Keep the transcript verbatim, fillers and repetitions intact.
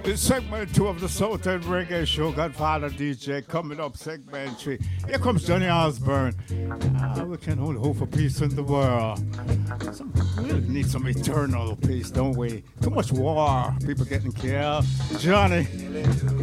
It's segment two of the Southern Reggae Show. Godfather D J coming up, segment three. Here comes Johnny Osborne. Ah, we can only hope for peace in the world. Some, we really need some eternal peace, don't we? Too much war, people getting killed. Johnny.